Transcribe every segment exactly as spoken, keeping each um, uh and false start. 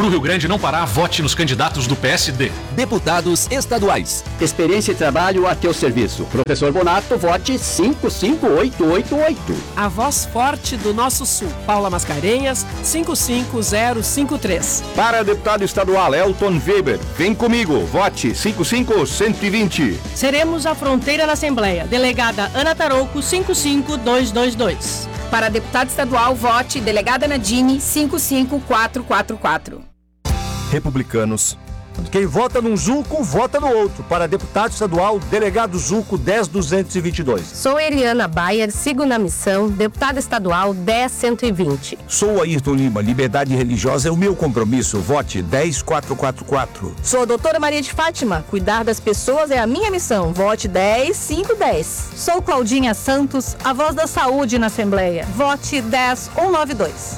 Pro Rio Grande não parar, vote nos candidatos do P S D. Deputados estaduais. Experiência e trabalho a teu serviço. Professor Bonato, vote cinco cinco oito oito oito. A voz forte do nosso sul. Paula Mascarenhas, cinco cinco zero cinco três. Para deputado estadual Elton Weber, vem comigo, vote cinco cinco cento e vinte. Seremos a fronteira na Assembleia. Delegada Ana Tarouco, cinco cinco dois dois dois. Para deputado estadual, vote delegada Nadine, cinco cinco quatro quatro quatro. Republicanos. Quem vota num Zulco, vota no outro. Para deputado estadual, delegado Zulco dez duzentos e vinte e dois. Sou Eliana Bayer, sigo na missão, deputada estadual dez cento e vinte. Sou Ayrton Lima, liberdade religiosa é o meu compromisso. Vote dez quatrocentos e quarenta e quatro. Sou a doutora Maria de Fátima, cuidar das pessoas é a minha missão. Vote dez quinhentos e dez. Sou Claudinha Santos, a voz da saúde na Assembleia. Vote dez cento e noventa e dois.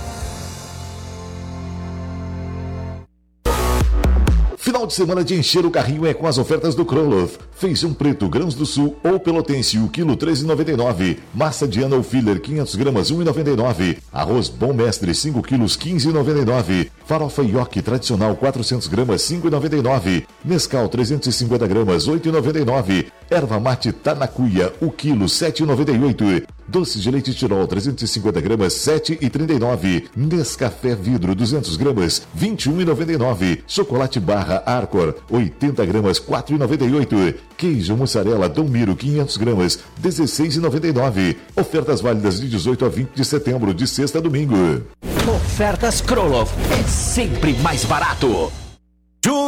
Final de semana de encher o carrinho é com as ofertas do Kroloff. Feijão preto, grãos do sul ou pelotense, o quilo treze reais e noventa e nove centavos. Massa Diana ou filler, quinhentas gramas, um real e noventa e nove centavos. Arroz Bom Mestre, cinco quilos, quinze reais e noventa e nove centavos. Farofa Yoki tradicional, quatrocentas gramas, cinco reais e noventa e nove centavos. Nescau, trezentas e cinquenta gramas, oito reais e noventa e nove centavos. Erva mate Tanacuia, o quilo, sete reais e noventa e oito centavos. Doce de leite Tirol, trezentas e cinquenta gramas, sete reais e trinta e nove centavos. Nescafé Vidro, duzentas gramas, vinte e um reais e noventa e nove centavos. Chocolate Barra Arcor, oitenta gramas, quatro reais e noventa e oito centavos. Queijo mussarela Dom Miro, quinhentas gramas, dezesseis reais e noventa e nove centavos. Ofertas válidas de dezoito a vinte de setembro, de sexta a domingo. Ofertas Kroloff é sempre mais barato.